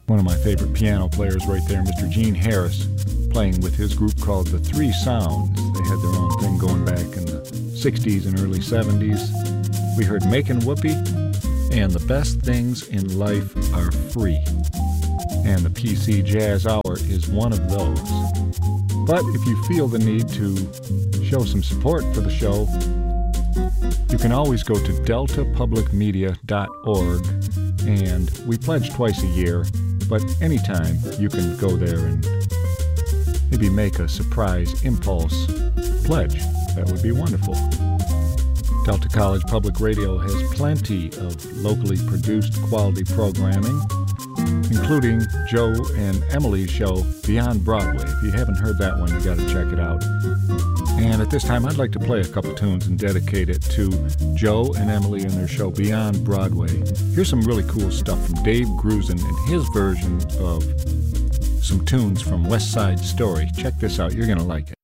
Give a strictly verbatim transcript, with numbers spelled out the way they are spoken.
One of my favorite piano players right there, Mister Gene Harris, playing with his group called the Three Sounds. They had their own thing going back in the sixties and early seventies. We heard Makin' Whoopee and The Best Things in Life Are Free. And the P C Jazz Hour is one of those. But if you feel the need to show some support for the show, you can always go to delta public media dot org, and we pledge twice a year, but anytime you can go there and maybe make a surprise impulse pledge. That would be wonderful. Delta College Public Radio has plenty of locally produced quality programming, including Joe and Emily's show Beyond Broadway. If you haven't heard that one, you got to check it out. And at this time, I'd like to play a couple tunes and dedicate it to Joe and Emily and their show Beyond Broadway. Here's some really cool stuff from Dave Grusin and his version of some tunes from West Side Story. Check this out. You're going to like it.